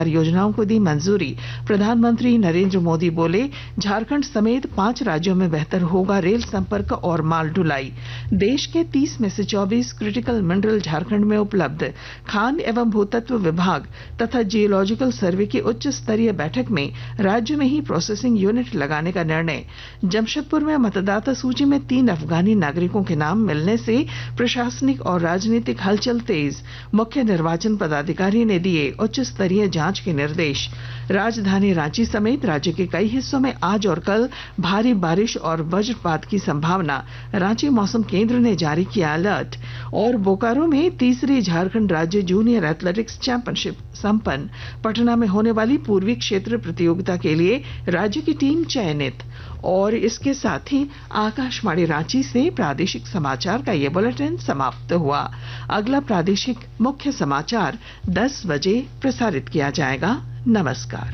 योजनाओं को दी मंजूरी। प्रधानमंत्री नरेंद्र मोदी बोले, झारखंड समेत 5 राज्यों में बेहतर होगा रेल संपर्क और माल ढुलाई। देश के 30 में से 24 क्रिटिकल मिनरल झारखंड में उपलब्ध। खान एवं भूतत्व विभाग तथा जियोलॉजिकल सर्वे की उच्च स्तरीय बैठक में राज्य में ही प्रोसेसिंग यूनिट लगाने का निर्णय। जमशेदपुर में मतदाता सूची में 3 अफगानी नागरिकों के नाम मिलने से प्रशासनिक और राजनीतिक हलचल तेज। मुख्य निर्वाचन पदाधिकारी ने दिए उच्च स्तरीय जांच के निर्देश। राजधानी रांची समेत राज्य के कई हिस्सों में आज और कल भारी बारिश और वज्रपात की संभावना। रांची मौसम केंद्र ने जारी किया अलर्ट। और बोकारो में तीसरी झारखंड राज्य जूनियर एथलेटिक्स चैंपियनशिप संपन्न। पटना में होने वाली पूर्वी क्षेत्र प्रतियोगिता के लिए राज्य की टीम चयनित। और इसके साथ ही आकाशवाणी रांची से प्रादेशिक समाचार का ये बुलेटिन समाप्त हुआ। अगला प्रादेशिक मुख्य समाचार 10 बजे प्रसारित किया जाएगा। नमस्कार।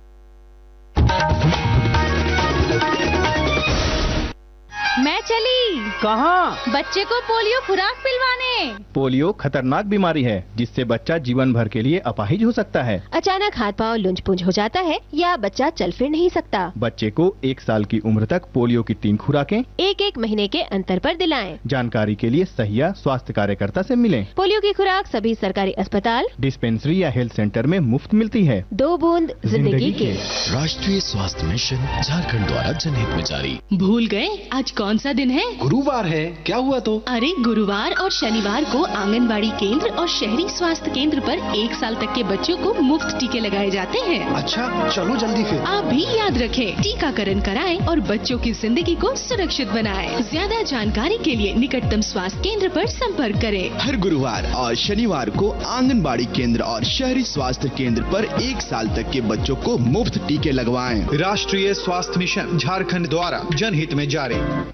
मैं चली। कहाँ? बच्चे को पोलियो खुराक पिलवाने। पोलियो खतरनाक बीमारी है जिससे बच्चा जीवन भर के लिए अपाहिज हो सकता है। अचानक हाथ पांव लुंज पुंज हो जाता है या बच्चा चल फिर नहीं सकता। बच्चे को 1 साल की उम्र तक पोलियो की 3 खुराकें 1-1 महीने के अंतर पर दिलाएं। जानकारी के लिए सहिया स्वास्थ्य कार्यकर्ता से मिलें। पोलियो की खुराक सभी सरकारी अस्पताल, डिस्पेंसरी या हेल्थ सेंटर में मुफ्त मिलती है। 2 बूंद जिंदगी के। राष्ट्रीय स्वास्थ्य मिशन झारखंड द्वारा जनहित में जारी। भूल गए आज कौन सा दिन है? गुरुवार है। क्या हुआ तो? अरे गुरुवार और शनिवार को आंगनबाड़ी केंद्र और शहरी स्वास्थ्य केंद्र पर 1 साल तक के बच्चों को मुफ्त टीके लगाए जाते हैं। अच्छा, चलो जल्दी फिर। आप भी याद रखें, टीकाकरण कराएं और बच्चों की जिंदगी को सुरक्षित बनाएं। ज्यादा जानकारी के लिए निकटतम स्वास्थ्य केंद्र पर संपर्क करें। हर गुरुवार और शनिवार को आंगनबाड़ी केंद्र और शहरी स्वास्थ्य केंद्र पर 1 साल तक के बच्चों को मुफ्त टीके लगवाएं। राष्ट्रीय स्वास्थ्य मिशन झारखंड द्वारा जनहित में जारी।